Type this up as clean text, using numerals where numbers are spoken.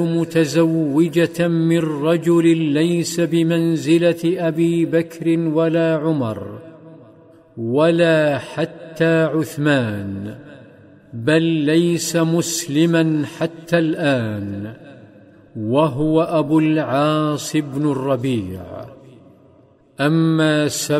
متزوجة من رجل ليس بمنزلة أبي بكر ولا عمر ولا حتى عثمان، بل ليس مسلما حتى الآن، وهو أبو العاص بن الربيع. أما